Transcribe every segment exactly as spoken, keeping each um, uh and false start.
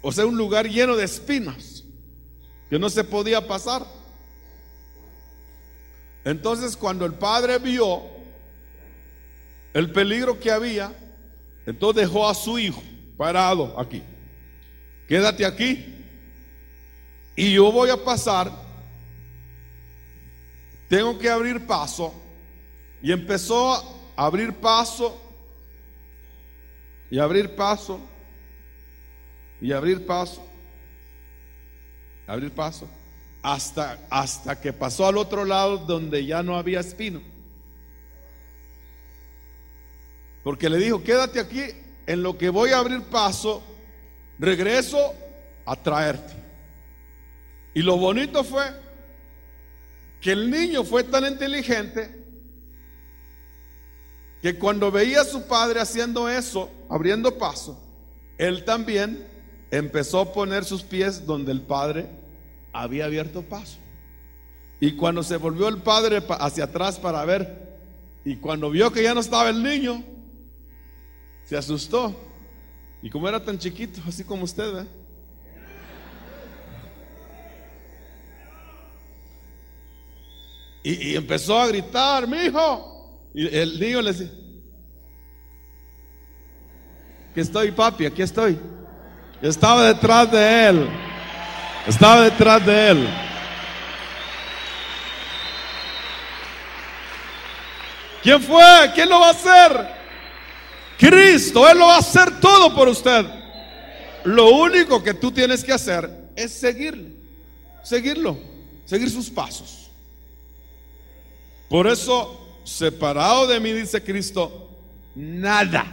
o sea, un lugar lleno de espinos que no se podía pasar. Entonces, cuando el padre vio el peligro que había, entonces dejó a su hijo parado aquí. Quédate aquí y yo voy a pasar. Tengo que abrir paso. Y empezó a abrir paso y abrir paso y abrir paso, abrir paso, hasta, hasta que pasó al otro lado donde ya no había espino. Porque le dijo: quédate aquí, en lo que voy a abrir paso, regreso a traerte. Y lo bonito fue que el niño fue tan inteligente que cuando veía a su padre haciendo eso, abriendo paso, él también empezó a poner sus pies donde el padre había abierto paso. Y cuando se volvió el padre hacia atrás para ver, y cuando vio que ya no estaba el niño, se asustó. Y como era tan chiquito, así como usted, ¿eh? Y, y empezó a gritar: mi hijo. Y el niño le decía: aquí estoy, papi, aquí estoy. Yo estaba detrás de él. Estaba detrás de él. ¿Quién fue? ¿Quién lo va a hacer? Cristo. Él lo va a hacer todo por usted. Lo único que tú tienes que hacer es seguirle, seguirlo, seguir sus pasos. Por eso, separado de mí, dice Cristo, nada.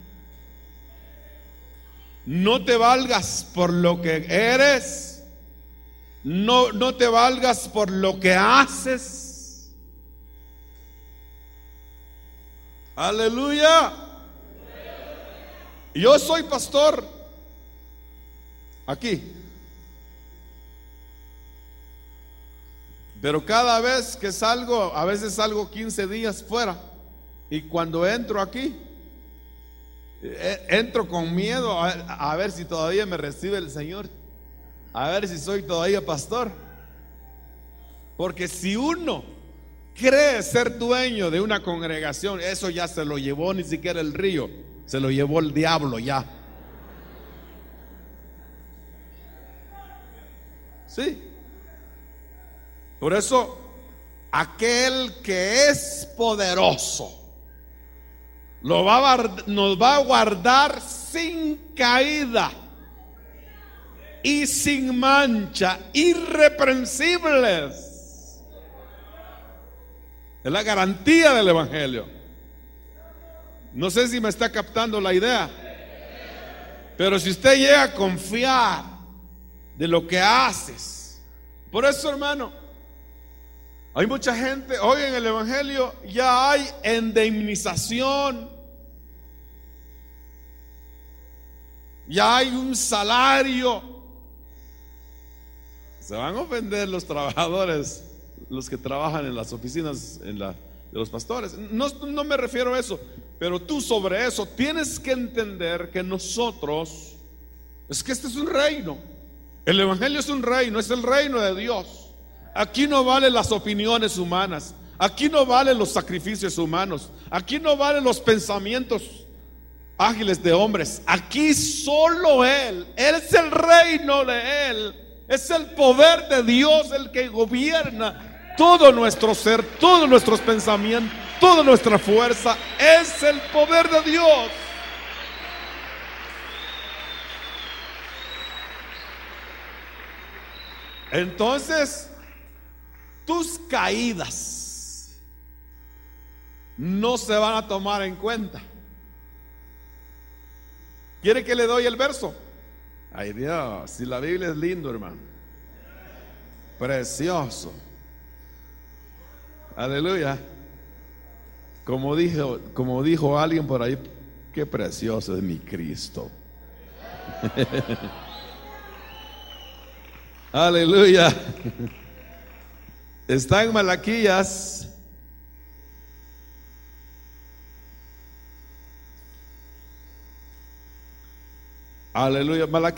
No te valgas por lo que eres. No, no te valgas por lo que haces. Aleluya. Yo soy pastor aquí, pero cada vez que salgo, a veces salgo quince días fuera, y cuando entro aquí, entro con miedo a, a ver si todavía me recibe el Señor, a ver si soy todavía pastor. Porque si uno cree ser dueño de una congregación, eso ya se lo llevó ni siquiera el río, se lo llevó el diablo ya. Sí. Por eso, aquel que es poderoso lo va a, nos va a guardar sin caída y sin mancha, irreprensibles. Es la garantía del Evangelio. No sé si me está captando la idea, pero si usted llega a confiar de lo que haces, por eso, hermano, hay mucha gente, hoy en el Evangelio ya hay indemnización, ya hay un salario. Se van a ofender los trabajadores, los que trabajan en las oficinas en la, de los pastores. No, no me refiero a eso, pero tú sobre eso tienes que entender que nosotros, es que este es un reino. El Evangelio es un reino, es el reino de Dios. Aquí no valen las opiniones humanas, aquí no valen los sacrificios humanos, aquí no valen los pensamientos ágiles de hombres. Aquí solo Él, Él es el reino de Él, es el poder de Dios el que gobierna todo nuestro ser, todos nuestros pensamientos, toda nuestra fuerza. Es el poder de Dios. Entonces, tus caídas no se van a tomar en cuenta. ¿Quiere que le doy el verso? Ay Dios, si la Biblia es lindo, hermano, precioso. Aleluya. Como dijo, como dijo alguien por ahí, qué precioso es mi Cristo. Aleluya. Está en Malaquías. Aleluya. Malaquías